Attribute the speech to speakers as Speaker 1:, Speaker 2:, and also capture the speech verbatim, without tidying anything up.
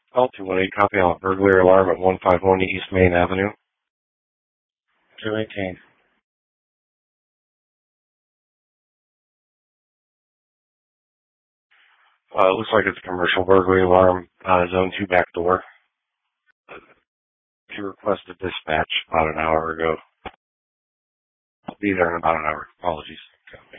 Speaker 1: Call two one eight, copy on a burglary alarm at one five one East Main Avenue. two eighteen. Uh, it looks like it's a commercial burglary alarm, uh, zone two back door. She requested dispatch about an hour ago. I'll be there in about an hour. Apologies.